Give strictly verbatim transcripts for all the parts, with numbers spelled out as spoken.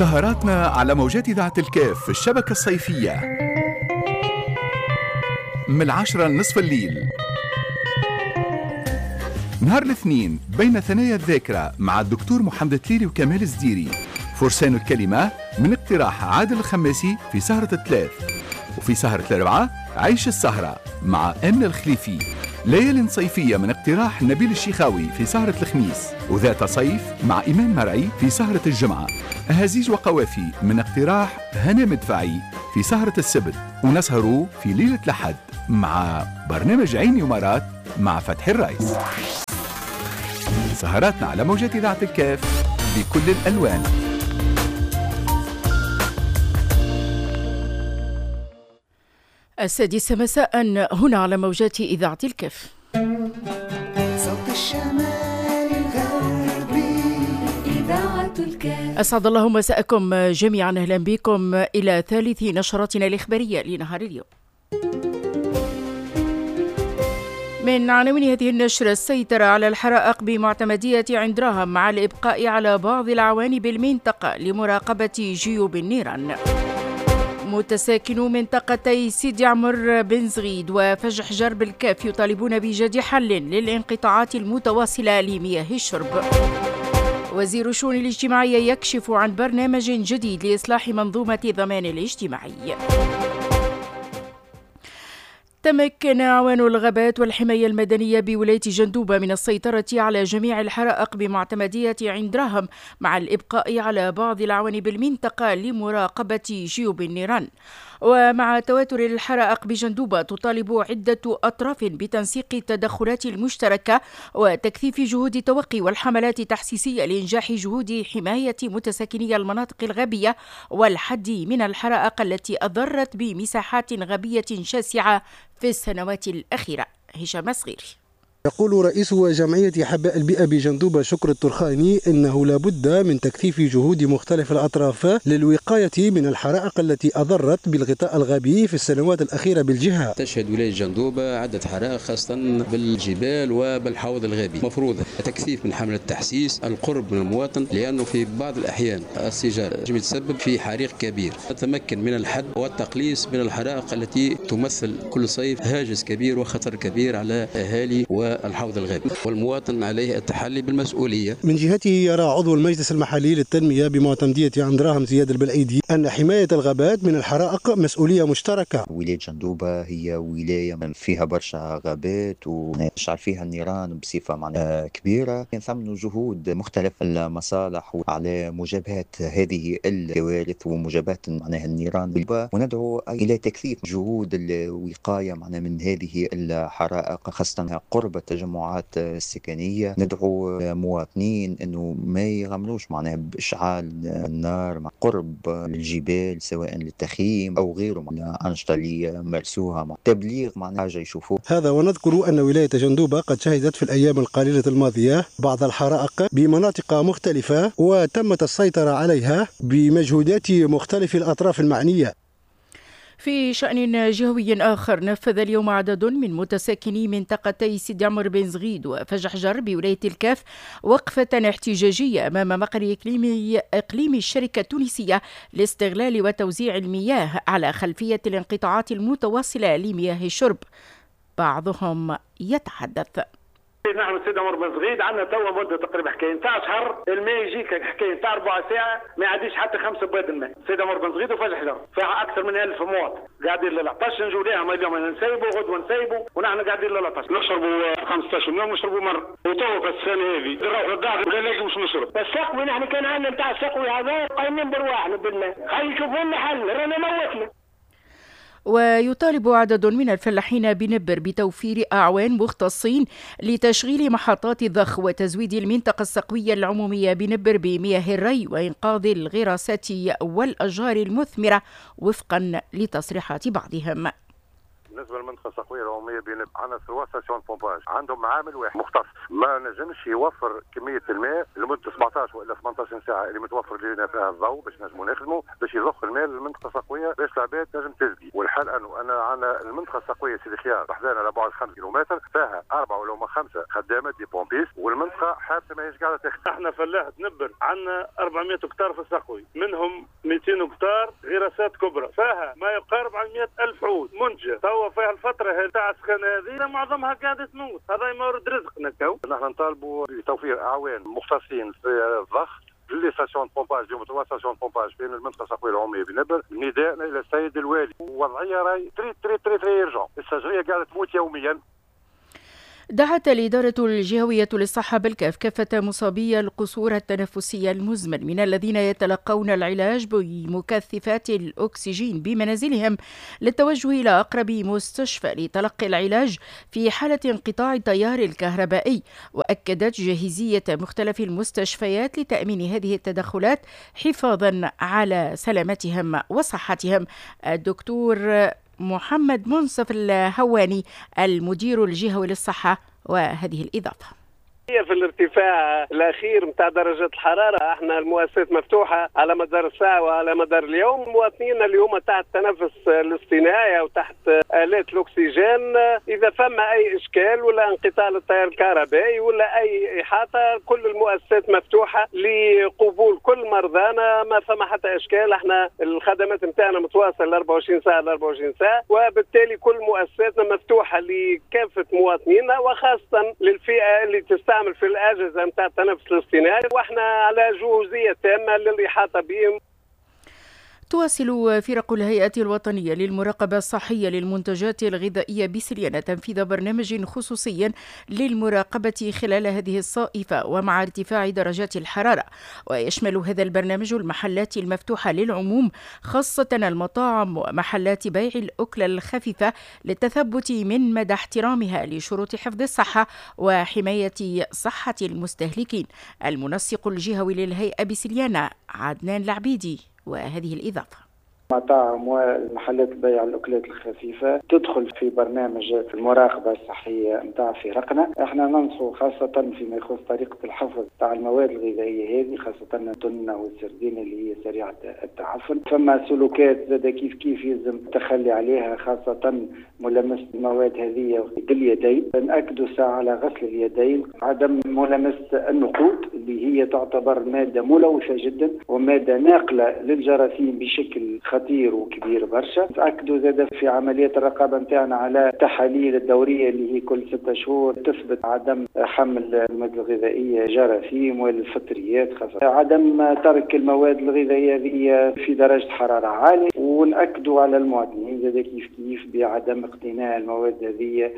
سهراتنا على موجات إذاعة الكاف في الشبكة الصيفية من العشرة لنصف الليل نهار الاثنين بين ثنايا الذاكرة مع الدكتور محمد تليلي وكمال الزديري. فرسان الكلمة من اقتراح عادل الخماسي في سهرة الثلاث، وفي سهرة الأربعة عيش السهرة مع أمن الخليفي. ليالي صيفية من اقتراح نبيل الشيخاوي في سهرة الخميس، وذات صيف مع إيمان مرعي في سهرة الجمعة. أهازيج وقوافي من اقتراح هنا مدفعي في سهرة السبت. ونسهروا في ليلة الأحد مع برنامج عيني ومرات مع فتح الرئيس. سهراتنا على موجات إذاعة الكاف بكل الألوان. السادسة مساء هنا على موجات إذاعة الكاف. صوت الشمال الغربي إذاعة الكاف. أسعد الله مساءكم جميعا، أهلا بكم إلى ثالث نشراتنا الإخبارية لنهار اليوم. من عناوين هذه النشرة: السيطرة على الحرائق بمعتمدية عندراهم مع الإبقاء على بعض العواني بالمنطقة لمراقبة جيوب النيران. متساكنو منطقتي سيدي عمر بن زغيد وفجح جرب الكاف يطالبون بإيجاد حل للانقطاعات المتواصلة لمياه الشرب. وزير الشؤون الاجتماعية يكشف عن برنامج جديد لإصلاح منظومة الضمان الاجتماعي. تمكن عوان الغابات والحماية المدنية بولاية جندوبة من السيطرة على جميع الحرائق بمعتمدية عندراهم مع الإبقاء على بعض العواني بالمنطقة لمراقبة جيوب النيران. ومع تواتر الحرائق بجندوبة تطالب عدة أطراف بتنسيق التدخلات المشتركة وتكثيف جهود التوقي والحملات التحسيسية لإنجاح جهود حماية متساكني المناطق الغابية والحد من الحرائق التي أضرت بمساحات غابية شاسعة في السنوات الأخيرة. هشام صغيري. يقول رئيس جمعية حباء البيئة بجندوبة شكر الترخاني إنه لابد من تكثيف جهود مختلف الأطراف للوقاية من الحرائق التي أضرت بالغطاء الغابي في السنوات الأخيرة بالجهة. تشهد ولاية جندوبة عدة حرائق خاصة بالجبال وبالحوض الغابي. مفروض تكثيف من حملة التحسيس، القرب من المواطن، لأنه في بعض الأحيان السجارة يجب تسبب في حريق كبير. نتمكن من الحد والتقليص من الحرائق التي تمثل كل صيف هاجس كبير وخطر كبير على أهالي و الحوض الغابي، والمواطن عليه التحلي بالمسؤولية. من جهته يرى عضو المجلس المحلي للتنمية بمعتمدية عندراهم زياد البلعيدي أن حماية الغابات من الحرائق مسؤولية مشتركة. ولاية جندوبة هي ولاية فيها برشا غابات ويشعل فيها النيران بصفة كبيرة. ثمن جهود مختلف المصالح على مجابهة هذه الكوارث ومجابهة معناها النيران، وندعو إلى تكثيف جهود الوقاية معناها من هذه الحرائق خاصة قرب التجمعات السكنية. ندعو مواطنين أنه ما يغامروش معناها بإشعال النار مع قرب الجبال سواء للتخييم أو غيره من الأنشطة اللي يمارسوها مع تبليغ معناها حاجة يشوفوه. هذا ونذكر أن ولاية جندوبة قد شهدت في الأيام القليلة الماضية بعض الحرائق بمناطق مختلفة وتمت السيطرة عليها بمجهودات مختلف الأطراف المعنية. في شأن جهوي آخر، نفذ اليوم عدد من متساكني منطقتي سيدي عمر بن زغيد وفجح جر بولاية الكاف وقفة احتجاجية أمام مقر إقليمي إقليم الشركة التونسية لاستغلال وتوزيع المياه على خلفية الانقطاعات المتواصلة لمياه الشرب. بعضهم يتحدث: نحن سيدي عمر بن زغيد عندنا توا مده تقريبا حكايه نتاع شهر، الماء يجيك حكايه نتاع ربع ساعه ما يعديش حتى خمسه بواد الماء. سيدي عمر بن زغيد وفجح جر فيها اكثر من ألف مواطن قاعدين للعطش، نجوا ليهم اليوم نسيبوا غدوه نسيبوا ونحن قاعدين للعطش. نشربوا خمسطاش يوم نشربوا مره وتوا في السنه هذه نروحوا القاعده ولا نلاقي مش نشرب. السقوي نحن كان عندنا نتاع السقوي هذا قايمين برواحنا بالماء، خلي يشوفوا لنا حل رانا موتنا. ويطالب عدد من الفلاحين بنبر بتوفير أعوان مختصين لتشغيل محطات الضخ وتزويد المنطقة السقوية العمومية بنبر بمياه الري وإنقاذ الغراسات والأشجار المثمرة وفقا لتصريحات بعضهم. بالنسبه للمنطقه الصقويه العموميه بين عندنا ثلاث ستاسيون بومباج عندهم عامل واحد مختص ما نجمش يوفر كميه الماء لمده سبعطاش ولا ثمنطاش ساعه اللي متوفر لنا فيها الضوء باش نجموا نخدموا باش يضخ الماء للمنطقه الصقويه باش العباد تنجم تسقي. والحال انه انا عندنا المنطقه الصقويه سيدي خيار بحذانا على بعد خمسة كيلومتر فيها اربعه ولا هما خمسه خدامات دي بومبيس والمنطقه حابسه ما هيش قاعده تخدم. احنا فلاح تنبر عندنا أربعمائة هكتار في الصقوي منهم مئتين هكتار غراسات كبرى فيها ما يقارب على مئة ألف عود منتجه. توا فيها الفتره هذه تاع السخانه هذه معظمها قاعده تموت. هذا مورد رزقنا تو. نحن نطالبوا بتوفير اعوان مختصين في الضخ لي ستاسيون بومباج اليوم ثلاث ستاسيون بومباج بين المنطقه الصقويه العموميه بنبر. نداءنا الى السيد الوالي ووضعيه راي تري تري تري تري يرجعوا. الشجريه قاعده تموت يوميا. دعت الإدارة الجهوية للصحة بالكاف كافة مصابي القصور التنفسية المزمن من الذين يتلقون العلاج بمكثفات الأكسجين بمنازلهم للتوجه إلى أقرب مستشفى لتلقي العلاج في حالة انقطاع التيار الكهربائي. وأكدت جاهزية مختلف المستشفيات لتأمين هذه التدخلات حفاظا على سلامتهم وصحتهم. الدكتور محمد منصف الهواني المدير الجهوي للصحة وهذه الإضافة. في الارتفاع الاخير نتاع درجه الحراره احنا المؤسسات مفتوحه على مدار الساعه وعلى مدار اليوم. مواطنينا اللي هما تحت التنفس الاصطناعي او تحت الات الاكسجين اذا فما اي اشكال ولا انقطاع للتيار الكهربائي ولا اي احاطه كل المؤسسات مفتوحه لقبول كل مرضانا ما فما حتى اشكال. احنا الخدمات نتاعنا متواصله أربعة وعشرين ساعه أربعة وعشرين ساعه وبالتالي كل مؤسساتنا مفتوحه لكافه مواطنينا وخاصه للفئه اللي تستعمل في الأجهزة نتاع التنفس الاصطناعي واحنا على جهوزية تامة للإحاطة بهم. تواصل فرق الهيئة الوطنية للمراقبة الصحية للمنتجات الغذائية بسليانة تنفيذ برنامج خصوصي للمراقبة خلال هذه الصائفة ومع ارتفاع درجات الحرارة. ويشمل هذا البرنامج المحلات المفتوحة للعموم خاصة المطاعم ومحلات بيع الأكل الخفيفة للتثبت من مدى احترامها لشروط حفظ الصحة وحماية صحة المستهلكين. المنسق الجهوي للهيئة بسليانة عدنان العبيدي وهذه الإضافة. المطاعم والمحلات بيع الأكلات الخفيفة تدخل في برنامج المراقبة الصحية نتاع فرقنا. احنا ننصح خاصة فيما يخص طريقة الحفظ تاع المواد الغذائية هذه خاصة التونة والسردين اللي هي سريعة التعفن. فما سلوكات زاد كيف كيف يلزم التخلي عليها خاصة ملامسة المواد هذه باليدين. نأكدوا ساعة على غسل اليدين. عدم ملامسة النقود اللي هي تعتبر مادة ملوثة جدا ومادة ناقلة للجراثيم بشكل خطير وكبير برشا. تأكدوا زاد في عملية الرقابة نتاعنا على التحاليل الدورية اللي هي كل ستة شهور تثبت عدم حمل المواد الغذائية جراثيم والفطريات خاصة. عدم ترك المواد الغذائية هذه في درجة حرارة عالية. ونأكدوا على المواطنين زاد كيف كيف بعدم اقتناء المواد هذه.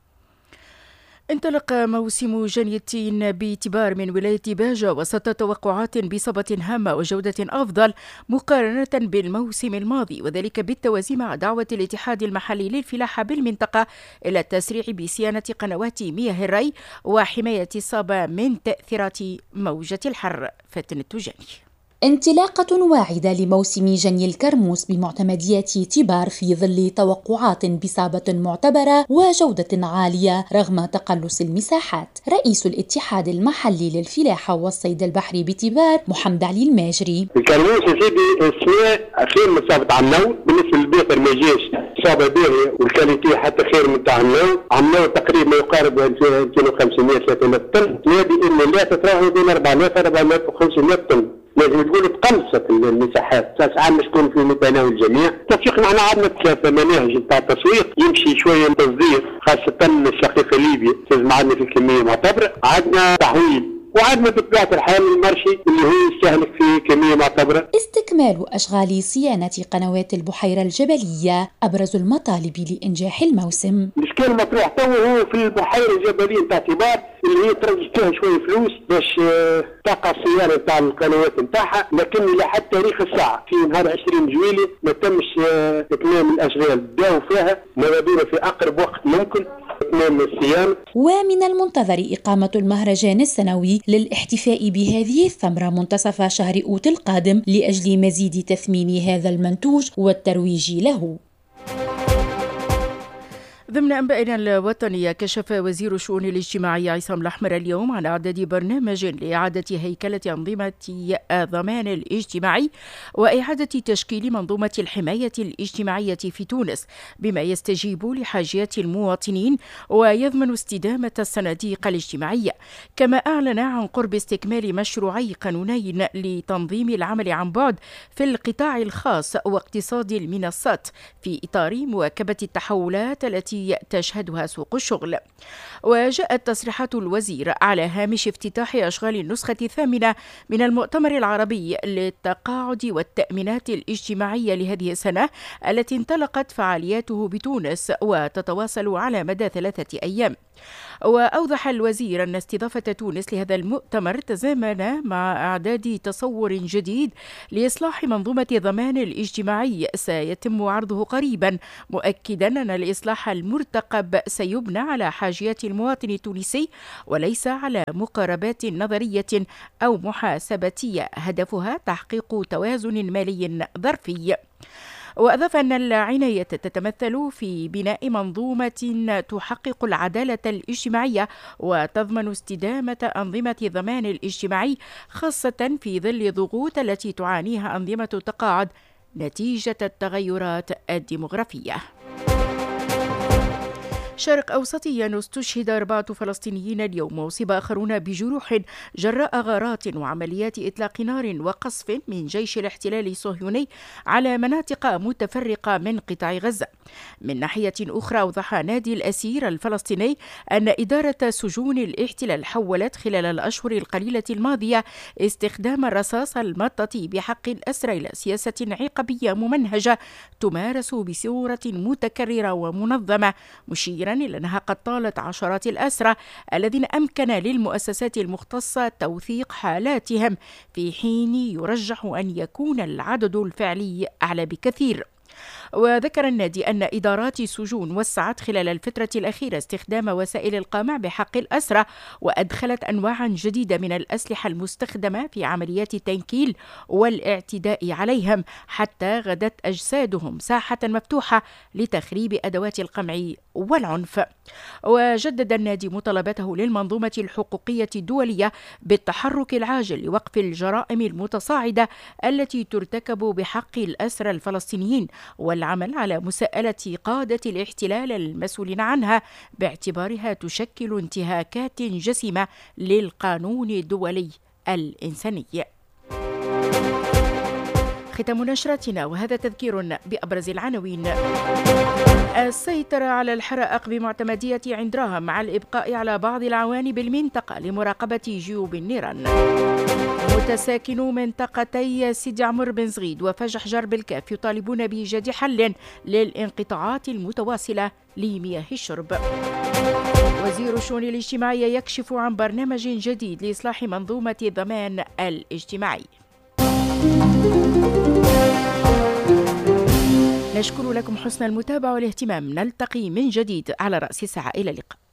انطلق موسم جني التين باعتبار من ولاية باجة وسط توقعات بصبة هامة وجودة أفضل مقارنة بالموسم الماضي، وذلك بالتوازي مع دعوة الاتحاد المحلي للفلاحة بالمنطقة إلى التسريع بصيانة قنوات مياه الري وحماية الصابة من تأثيرات موجة الحر. فاتن التجاني. انطلاقة واعدة لموسم جني الكرموس بمعتمدية تبار في ظل توقعات بصابة معتبرة وجودة عالية رغم تقلص المساحات. رئيس الاتحاد المحلي للفلاحة والصيد البحري بتبار محمد علي الماجري. الكرموس يا سيدي السماء خير من صابة عمناو، بالنسبة للبيقر ما جاش صابة باهية والكاليتي حتى خير من تاع عمناو. عمناو تقريبا ما يقارب ألفين وخمسمائة ثلاثة آلاف طن. نادي إن الله تتراوح بين أربعمائة أربعمائة وخمسمائة طن. لازم تقول تقلصت المساحات، اساس عام تكون في متناول الجميع. تفيق معنا عندنا ثلاثة مناهج نتاع التسويق يمشي شويه تصدير خاصه الشقيقه ليبيا لازم عندنا في كميه معتبره، عندنا تحويل وعندنا بطبيعه الحال المرشي اللي هو يستهلك في كميه معتبره. استكمال اشغال صيانه قنوات البحيره الجبليه ابرز المطالب لانجاح الموسم. الاشكال المطروح تو هو في البحيره الجبليه نتاع تبار اللي هي ترجع فيها شويه فلوس باش تقع الصيانه نتاع القنوات نتاعها، لكن لحد تاريخ الساعه في نهار عشرين جويلية ما تمش اتمام الاشغال. بداوا فيها ماذا بينا في اقرب وقت ممكن اتمام الصيانه. ومن المنتظر اقامه المهرجان السنوي للاحتفاء بهذه الثمره منتصف شهر اوت القادم لاجل مزيد تثمين هذا المنتوج والترويج له. ضمن أنبائنا الوطنية، كشف وزير الشؤون الاجتماعية عصام الأحمر اليوم عن إعداد برنامج لإعادة هيكلة أنظمة الضمان الاجتماعي وإعادة تشكيل منظومة الحماية الاجتماعية في تونس بما يستجيب لحاجيات المواطنين ويضمن استدامة الصناديق الاجتماعية. كما أعلن عن قرب استكمال مشروعي قانونين لتنظيم العمل عن بعد في القطاع الخاص واقتصاد المنصات في إطار مواكبة التحولات التي تشهدها سوق الشغل. وجاءت تصريحات الوزير على هامش افتتاح أشغال النسخة الثامنة من المؤتمر العربي للتقاعد والتأمينات الاجتماعية لهذه السنة التي انطلقت فعالياته بتونس وتتواصل على مدى ثلاثة أيام. وأوضح الوزير أن استضافة تونس لهذا المؤتمر تزامن مع إعداد تصور جديد لإصلاح منظومة الضمان الاجتماعي سيتم عرضه قريبا، مؤكدا أن الإصلاح المرتقب سيبنى على حاجيات المواطن التونسي وليس على مقاربات نظرية أو محاسباتية هدفها تحقيق توازن مالي ظرفي. وأضاف أن العناية تتمثل في بناء منظومة تحقق العدالة الاجتماعية وتضمن استدامة أنظمة الضمان الاجتماعي، خاصة في ظل الضغوط التي تعانيها أنظمة التقاعد نتيجة التغيرات الديمغرافية. شرق أوسطيا، استشهد أربعة فلسطينيين اليوم وأصيب آخرون بجروح جراء غارات وعمليات إطلاق نار وقصف من جيش الاحتلال الصهيوني على مناطق متفرقة من قطاع غزة. من ناحية أخرى، أوضح نادي الأسير الفلسطيني أن إدارة سجون الاحتلال حولت خلال الأشهر القليلة الماضية استخدام الرصاص المطاطي بحق الأسرى إلى سياسة عقابية ممنهجة تمارس بصورة متكررة ومنظمة، مشيرا إلى أنها قد طالت عشرات الأسرى الذين أمكن للمؤسسات المختصة توثيق حالاتهم، في حين يرجح أن يكون العدد الفعلي أعلى بكثير. وذكر النادي أن إدارات السجون وسعت خلال الفترة الأخيرة استخدام وسائل القمع بحق الأسرى، وأدخلت أنواعا جديدة من الأسلحة المستخدمة في عمليات التنكيل والاعتداء عليهم، حتى غدت أجسادهم ساحة مفتوحة لتخريب أدوات القمع والعنف. وجدد النادي مطالبته للمنظومة الحقوقية الدولية بالتحرك العاجل لوقف الجرائم المتصاعدة التي ترتكب بحق الأسرى الفلسطينيين، والعمل على مساءلة قادة الاحتلال المسؤولين عنها باعتبارها تشكل انتهاكات جسيمة للقانون الدولي الإنساني. ختام نشرتنا وهذا تذكير بأبرز العناوين. السيطرة على الحرائق بمعتمدية عندراهم مع الإبقاء على بعض العواني بالمنطقة لمراقبة جيوب النيران. متساكنو منطقتي سيدي عمر بن زغيد وفجح جرب الكاف يطالبون بإيجاد حل للانقطاعات المتواصلة لمياه الشرب. وزير الشؤون الاجتماعية يكشف عن برنامج جديد لإصلاح منظومة الضمان الاجتماعي. نشكر لكم حسن المتابعة والاهتمام. نلتقي من جديد على رأس الساعة. إلى اللقاء.